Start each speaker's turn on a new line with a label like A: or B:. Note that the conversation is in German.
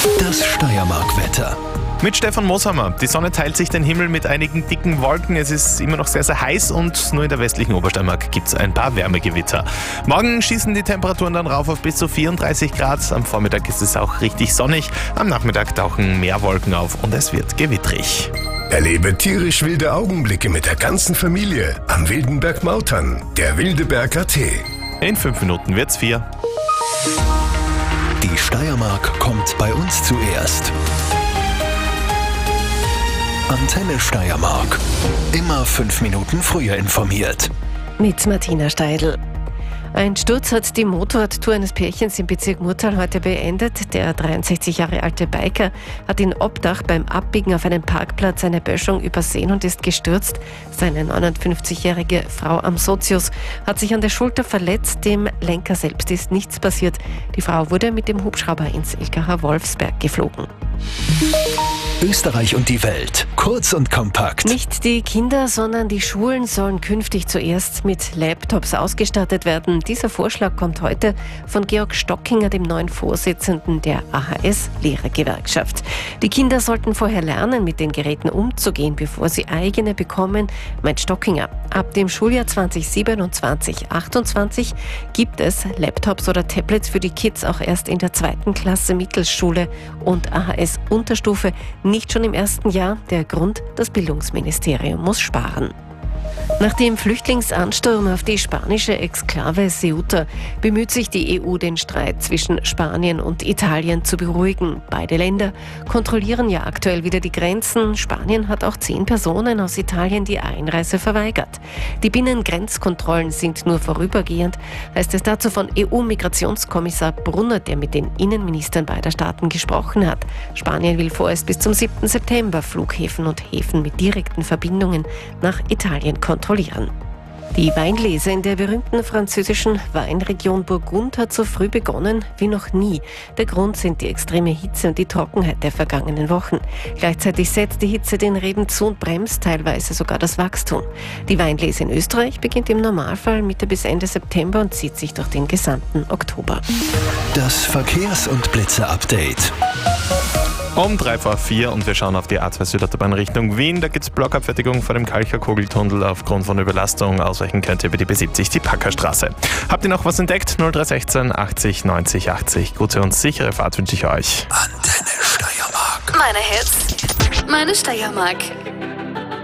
A: Das Steiermark-Wetter.
B: Mit Stefan Moshammer. Die Sonne teilt sich den Himmel mit einigen dicken Wolken. Es ist immer noch sehr, sehr heiß und nur in der westlichen Obersteiermark gibt es ein paar Wärmegewitter. Morgen schießen die Temperaturen dann rauf auf bis zu 34 Grad. Am Vormittag ist es auch richtig sonnig. Am Nachmittag tauchen mehr Wolken auf und es wird gewittrig.
C: Erlebe tierisch wilde Augenblicke mit der ganzen Familie am Wildenberg Mautern, der Wildeberg AT.
B: In 5 Minuten wird's 4.
A: Die Steiermark kommt bei uns zuerst. Antenne Steiermark. Immer 5 Minuten früher informiert.
D: Mit Martina Steidl. Ein Sturz hat die Motorradtour eines Pärchens im Bezirk Murtal heute beendet. Der 63 Jahre alte Biker hat in Obdach beim Abbiegen auf einen Parkplatz eine Böschung übersehen und ist gestürzt. Seine 59-jährige Frau am Sozius hat sich an der Schulter verletzt. Dem Lenker selbst ist nichts passiert. Die Frau wurde mit dem Hubschrauber ins LKH Wolfsberg geflogen.
A: Österreich und die Welt. Kurz und kompakt.
D: Nicht die Kinder, sondern die Schulen sollen künftig zuerst mit Laptops ausgestattet werden. Dieser Vorschlag kommt heute von Georg Stockinger, dem neuen Vorsitzenden der AHS-Lehrergewerkschaft. Die Kinder sollten vorher lernen, mit den Geräten umzugehen, bevor sie eigene bekommen, meint Stockinger. Ab dem Schuljahr 2027/28 gibt es Laptops oder Tablets für die Kids auch erst in der 2. Klasse Mittelschule und AHS-Unterstufe, nicht schon im 1. Jahr. Der Grund: das Bildungsministerium muss sparen. Nach dem Flüchtlingsansturm auf die spanische Exklave Ceuta bemüht sich die EU, den Streit zwischen Spanien und Italien zu beruhigen. Beide Länder kontrollieren ja aktuell wieder die Grenzen. Spanien hat auch 10 Personen aus Italien die Einreise verweigert. Die Binnengrenzkontrollen sind nur vorübergehend, heißt es dazu von EU-Migrationskommissar Brunner, der mit den Innenministern beider Staaten gesprochen hat. Spanien will vorerst bis zum 7. September Flughäfen und Häfen mit direkten Verbindungen nach Italien kontrollieren. Die Weinlese in der berühmten französischen Weinregion Burgund hat so früh begonnen wie noch nie. Der Grund sind die extreme Hitze und die Trockenheit der vergangenen Wochen. Gleichzeitig setzt die Hitze den Reben zu und bremst teilweise sogar das Wachstum. Die Weinlese in Österreich beginnt im Normalfall Mitte bis Ende September und zieht sich durch den gesamten Oktober.
A: Das Verkehrs- und Blitzer-Update.
B: Um 3:04 und wir schauen auf die A2 Südautobahn Richtung Wien. Da gibt es Blockabfertigung vor dem Kalcher-Kugeltunnel aufgrund von Überlastung. Ausweichen könnt ihr über die B70, die Packerstraße. Habt ihr noch was entdeckt? 0316 80 90 80. Gute und sichere Fahrt wünsche ich euch.
A: Antenne Steiermark.
E: Meine Hits, meine Steiermark.